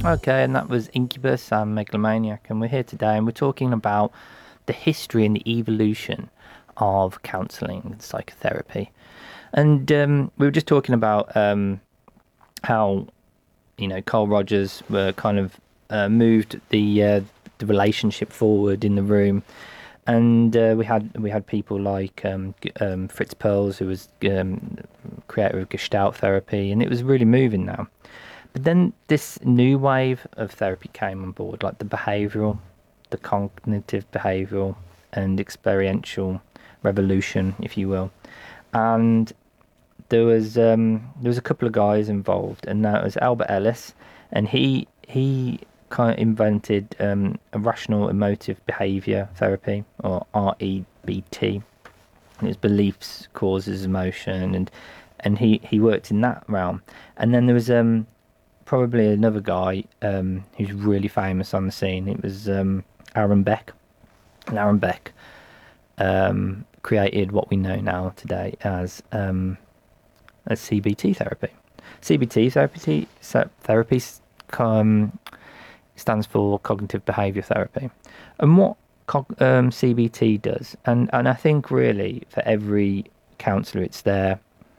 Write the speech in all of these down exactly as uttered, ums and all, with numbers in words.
Okay, and that was Incubus and Megalomaniac, and we're here today and we're talking about the history and the evolution of counselling and psychotherapy. And um, we were just talking about um, how, you know, Carl Rogers were kind of uh, moved the uh, the relationship forward in the room, and uh, we had we had people like um, G- um, Fritz Perls, who was um, creator of Gestalt therapy, and it was really moving now. But then this new wave of therapy came on board, like the behavioural, the cognitive behavioural and experiential revolution, if you will. And there was um, there was a couple of guys involved, and that was Albert Ellis, and he he kind of invented um, a rational emotive behaviour therapy, or R E B T. And it was beliefs, causes, emotion, and and he he worked in that realm. And then there was um probably another guy um, who's really famous on the scene. It was um, Aaron Beck. And Aaron Beck um, created what we know now today as um, as C B T therapy. C B T therapy so therapy um, stands for cognitive behaviour therapy, and what cog- um, C B T does, and and I think really for every counsellor, it's there.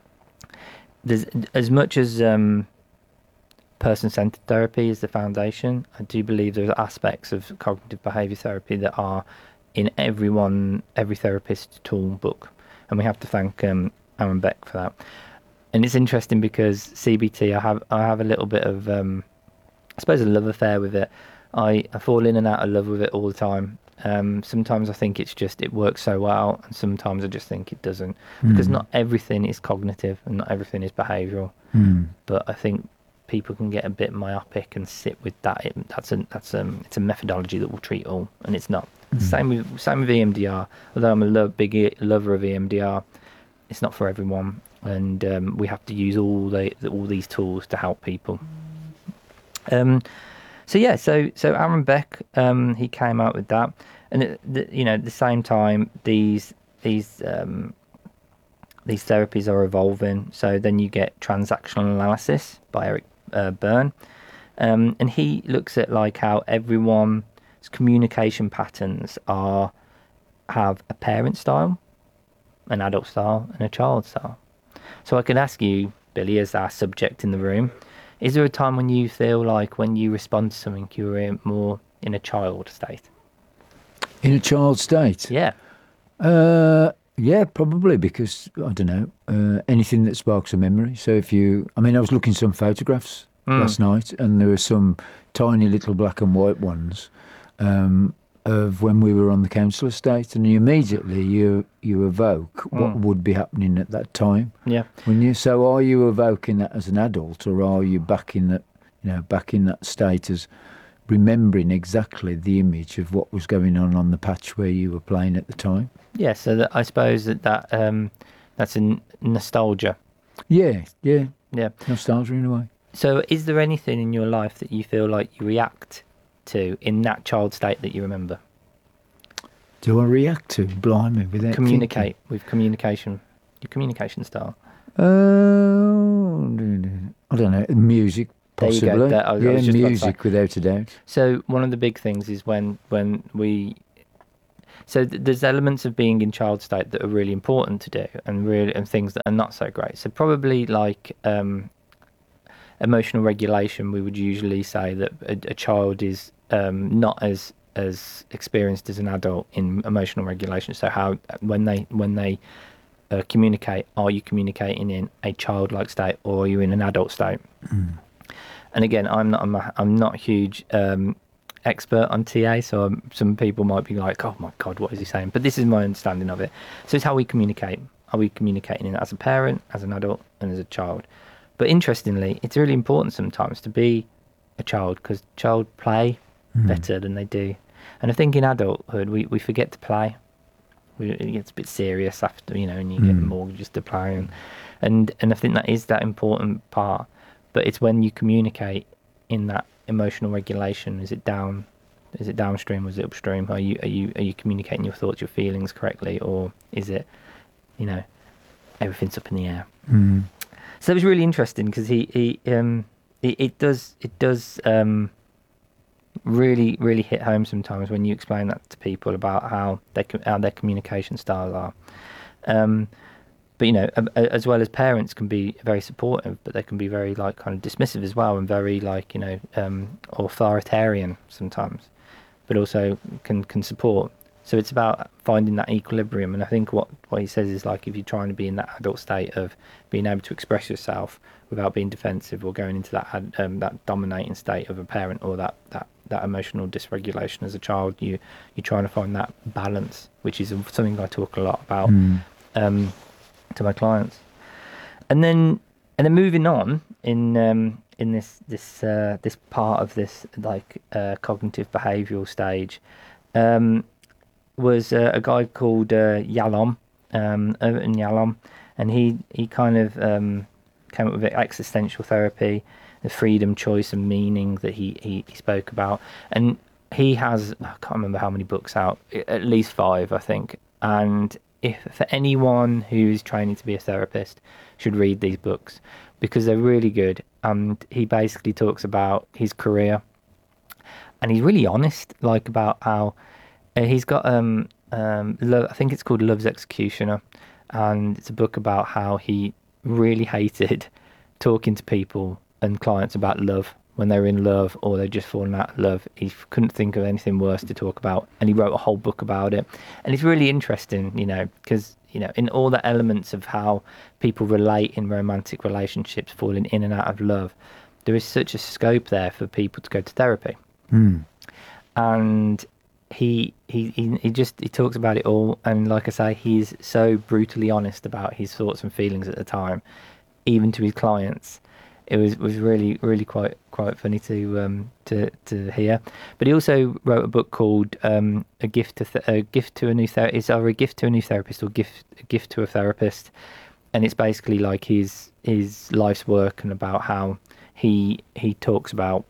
There's as much as um, person-centered therapy is the foundation. I do believe there are aspects of cognitive behaviour therapy that are in everyone, every therapist's tool book, and we have to thank um, Aaron Beck for that. And it's interesting because C B T, I have I have a little bit of, um, I suppose, a love affair with it. I, I fall in and out of love with it all the time. Um, sometimes I think it's just it works so well, and sometimes I just think it doesn't, because Mm. not everything is cognitive and not everything is behavioural. Mm. But I think people can get a bit myopic and sit with that. It, that's a that's um it's a methodology that will treat all, and it's not. Mm. Same with same with E M D R. Although I'm a lo- big e- lover of E M D R, it's not for everyone, and um, we have to use all the all these tools to help people. Um, so yeah, so so Aaron Beck, um, he came out with that, and it, the, you know, at the same time, these these um, these therapies are evolving. So then you get transactional analysis by Eric uh, Byrne, um, and he looks at like how everyone's communication patterns are have a parent style, an adult style, and a child style. So I could ask you, Billy, as our subject in the room, is there a time when you feel like when you respond to something you're in more in a child state? In a child state? Yeah. Uh, yeah, probably, because, I don't know, uh, anything that sparks a memory. So if you, I mean, I was looking at some photographs Mm. last night, and there were some tiny little black and white ones um, of when we were on the council estate, and you immediately you you evoke what Mm. would be happening at that time. Yeah. When you so are you evoking that as an adult, or are you back in that, you know, back in that state as remembering exactly the image of what was going on on the patch where you were playing at the time? Yeah. So that, I suppose that, that um, that's a n- nostalgia. Yeah, yeah, Yeah. nostalgia in a way. So is there anything in your life that you feel like you react to in that child state that you remember? Do I react to? Blimey, without Communicate with communication, your communication style. thinking? Uh, I don't know. Music, There you go. possibly. That- I was- I yeah, was just about to say. music, without a doubt. So one of the big things is when when we so th- there's elements of being in child state that are really important to do, and really and things that are not so great. So probably like um, emotional regulation, we would usually say that a, a child is um, not as as experienced as an adult in emotional regulation. So how when they when they uh, communicate, are you communicating in a childlike state, or are you in an adult state? And again, I'm not I'm, a, I'm not a huge um, expert on T A, so um, some people might be like, "Oh my God, what is he saying?" But this is my understanding of it. So it's how we communicate. Are we communicating in as a parent, as an adult, and as a child? But interestingly, it's really important sometimes to be a child, because child play Mm. better than they do. And I think in adulthood, we, we forget to play. We, it gets a bit serious after, you know, and you get Mm. mortgages to play, and, and and I think that is that important part. But it's when you communicate in that emotional regulation. Is it down? Is it downstream? Or is it upstream? Are you are you are you communicating your thoughts, your feelings correctly, or is it, you know, everything's up in the air? Mm. So it was really interesting because he he um it, it does it does um, really really hit home sometimes when you explain that to people about how they how their communication styles are. Um, but you know, as well as parents can be very supportive, but they can be very like kind of dismissive as well, and very like you know um, authoritarian sometimes, but also can can support. So it's about finding that equilibrium, and I think what, what he says is like if you're trying to be in that adult state of being able to express yourself without being defensive or going into that um, that dominating state of a parent, or that, that, that emotional dysregulation as a child, you you're trying to find that balance, which is something I talk a lot about mm. um, to my clients. And then and then moving on in um, in this this uh, this part of this like uh, cognitive behavioural stage. Um, was uh, a guy called uh, Yalom, um, Overton Yalom, and he, he kind of um, came up with existential therapy, the freedom, choice and meaning that he, he, he spoke about. And he has, I can't remember how many books out, at least five, I think. And if for anyone who's training to be a therapist should read these books, because they're really good. And he basically talks about his career, and he's really honest, like about how Uh, he's got, um, um, Lo- I think it's called Love's Executioner, and it's a book about how he really hated talking to people and clients about love when they were in love or they'd just fallen out of love. He couldn't think of anything worse to talk about, and he wrote a whole book about it. And it's really interesting, you know, because, you know, in all the elements of how people relate in romantic relationships, falling in and out of love, there is such a scope there for people to go to therapy. Mm. And He, he he just he talks about it all, and like I say, he's so brutally honest about his thoughts and feelings at the time, even to his clients. It was was really really quite quite funny to um to to hear. But he also wrote a book called um a gift to th- a gift to a new ther- it's either a gift to a new therapist or gift a gift to a therapist, and it's basically like his his life's work and about how he he talks about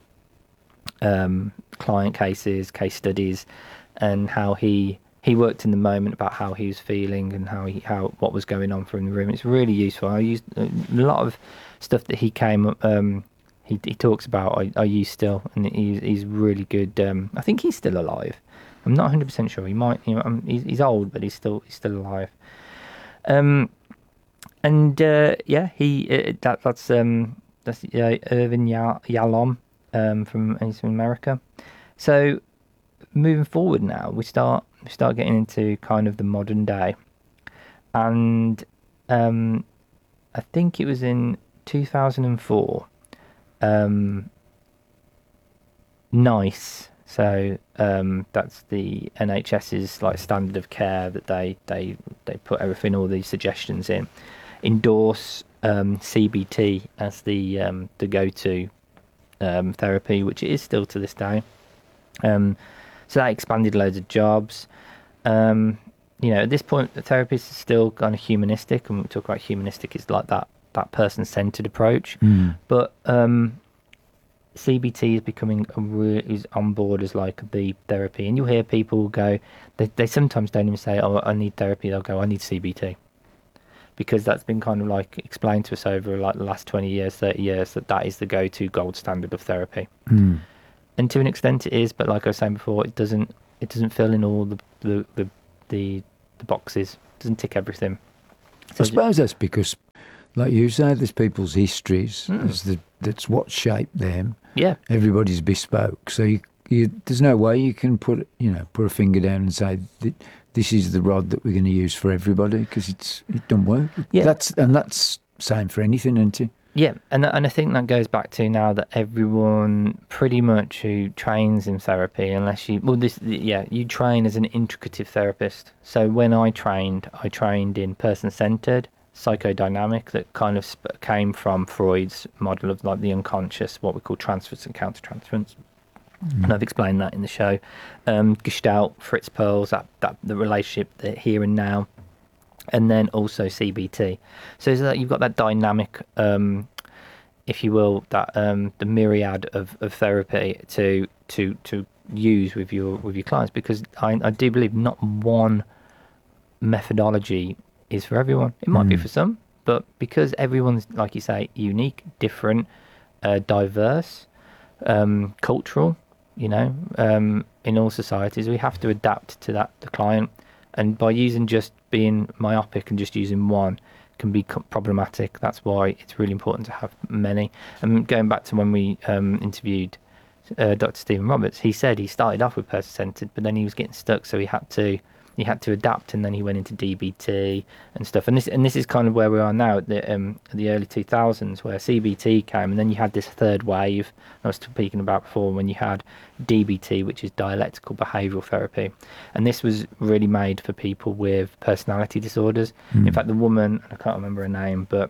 um client cases, case studies, and how he he worked in the moment about how he was feeling and how he how what was going on for him in the room. It's really useful. I used a lot of stuff that he came um he he talks about. I, I use still, and he's he's really good. Um, I think he's still alive. I'm not one hundred percent sure. He might. You know, um, he's he's old, but he's still he's still alive. Um, and uh, yeah, he uh, that that's um that's uh, Irvin Yalom um from he's from America. So moving forward now, we start we start getting into kind of the modern day, and um, I think it was in two thousand four. Um, NICE, so um, that's the N H S's like standard of care that they they they put everything, all these suggestions in, endorse um, C B T as the um, the go-to um, therapy, which it is still to this day. Um, So that expanded loads of jobs. Um, you know, at this point, the therapist is still kind of humanistic, and we talk about humanistic is like that that person-centered approach. Mm. But um, C B T is becoming a re- is on board as like the therapy, and you'll hear people go. They they sometimes don't even say, "Oh, I need therapy." They'll go, "I need C B T," because that's been kind of like explained to us over like the last twenty years, thirty years that that is the go-to gold standard of therapy. Mm. And to an extent it is, but like I was saying before, it doesn't it doesn't fill in all the the the, the, the boxes. It doesn't tick everything. So I suppose that's because, like you say, there's people's histories. Mm. There's the, that's what shaped them. Yeah. Everybody's bespoke. So you, you, there's no way you can put you know put a finger down and say this is the rod that we're going to use for everybody, because it's it don't work. Yeah. That's and that's same for anything, isn't it? Yeah, and and I think that goes back to now that everyone pretty much who trains in therapy, unless you well this yeah you train as an integrative therapist. So when I trained, I trained in person-centered psychodynamic, that kind of sp- came from Freud's model of like the unconscious, what we call transference and countertransference. Mm. And I've explained that in the show. Um, Gestalt, Fritz Perls, that that the relationship, the here and now. And then also C B T. So is that you've got that dynamic, um, if you will, that um, the myriad of, of therapy to to to use with your with your clients, because I, I do believe not one methodology is for everyone. It might mm. be for some, but because everyone's, like you say, unique, different, uh, diverse, um, cultural. You know, um, in all societies, we have to adapt to that the client, and by using just being myopic and just using one can be co- problematic. That's why it's really important to have many. And going back to when we um, interviewed uh, Doctor Stephen Roberts, he said he started off with person-centered, but then he was getting stuck, so he had to he had to adapt, and then he went into D B T and stuff. And this and this is kind of where we are now at the um, the early two thousands, where C B T came, and then you had this third wave I was speaking about before, when you had D B T, which is dialectical behavioural therapy, and this was really made for people with personality disorders. Mm. In fact, the woman, I can't remember her name, but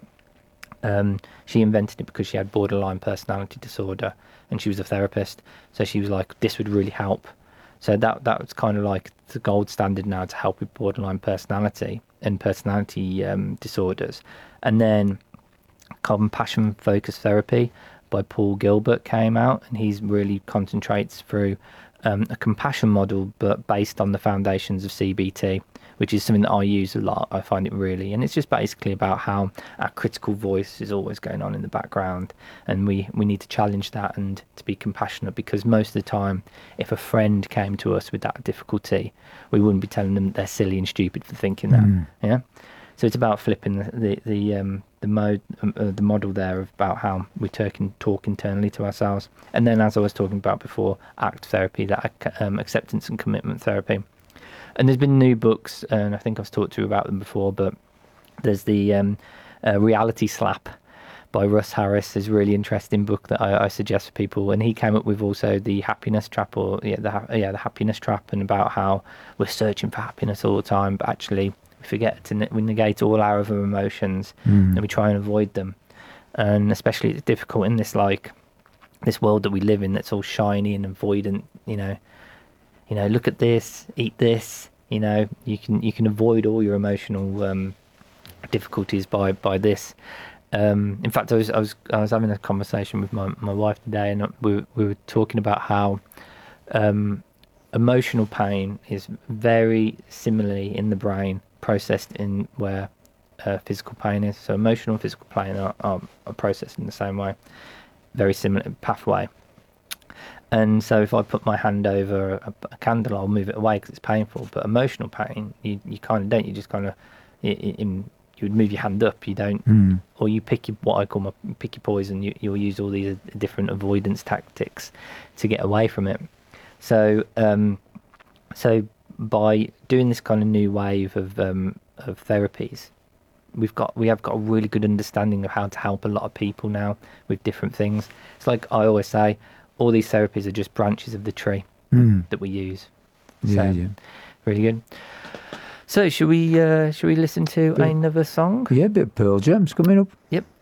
um, she invented it because she had borderline personality disorder, and she was a therapist, so she was like, this would really help. So that that was kind of like the gold standard now to help with borderline personality and personality um, disorders. And then compassion focused therapy by Paul Gilbert came out, and he's really concentrates through um, a compassion model, but based on the foundations of C B T, which is something that I use a lot. I find it really, and it's just basically about how our critical voice is always going on in the background, and we, we need to challenge that and to be compassionate, because most of the time, if a friend came to us with that difficulty, we wouldn't be telling them they're silly and stupid for thinking that. Mm. Yeah, so it's about flipping the the, the um the mode um, uh, the model there of about how we talk, talk internally to ourselves, and then, as I was talking about before, ACT therapy, that um, acceptance and commitment therapy. And there's been new books, and I think I've talked to you about them before, but there's the um, uh, Reality Slap by Russ Harris. Is a really interesting book that I, I suggest for people. And he came up with also the Happiness Trap, or yeah, the yeah the Happiness Trap, and about how we're searching for happiness all the time, but actually we forget to ne- we negate all our other emotions, mm. and we try and avoid them. And especially it's difficult in this like this world that we live in, that's all shiny and avoidant, you know. You know, look at this, eat this. You know, you can you can avoid all your emotional um, difficulties by by this. Um, in fact, I was I was I was having a conversation with my, my wife today, and we we were talking about how um, emotional pain is very similarly in the brain processed in where uh, physical pain is. So emotional and physical pain are, are, are processed in the same way, very similar pathway. And so if I put my hand over a, a candle, I'll move it away because it's painful. But emotional pain, you, you kind of don't. You just kind of, in, you would move your hand up. You don't, mm. or you pick your, what I call my pick your poison. You, you'll use all these different avoidance tactics to get away from it. So, um, so by doing this kind of new wave of um, of therapies, we've got we have got a really good understanding of how to help a lot of people now with different things. It's like I always say, all these therapies are just branches of the tree mm. that we use. So, yeah, yeah. Really good. So, should we uh, should we listen to bit, another song? Yeah, a bit of Pearl Jam's coming up. Yep.